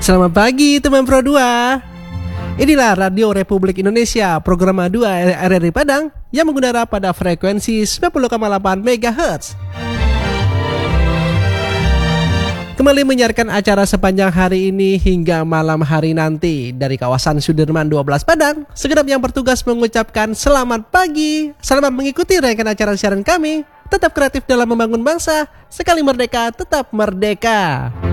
Selamat pagi teman Pro 2. Inilah Radio Republik Indonesia, program A2 RRI Padang yang mengudara pada frekuensi 90,8 MHz. Kembali menyiarkan acara sepanjang hari ini hingga malam hari nanti dari kawasan Sudirman 12 Padang. Segenap yang bertugas mengucapkan selamat pagi. Selamat mengikuti rangkaian acara siaran kami. Tetap kreatif dalam membangun bangsa. Sekali merdeka, tetap merdeka.